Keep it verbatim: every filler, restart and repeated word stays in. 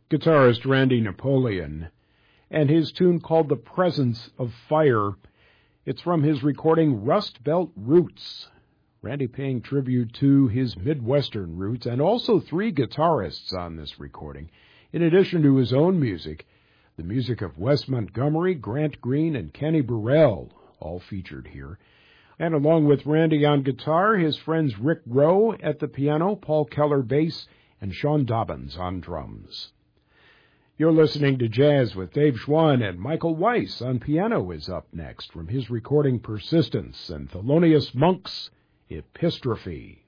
guitarist Randy Napoleon, and his tune called The Presence of Fire. It's from his recording Rust Belt Roots. Randy paying tribute to his Midwestern roots, and also three guitarists on this recording, in addition to his own music, the music of Wes Montgomery, Grant Green, and Kenny Burrell, all featured here. And along with Randy on guitar, his friends Rick Rowe at the piano, Paul Keller bass, and Sean Dobbins on drums. You're listening to Jazz with Dave Schwann, and Michael Weiss on piano is up next from his recording Persistence and Thelonious Monk's Epistrophe.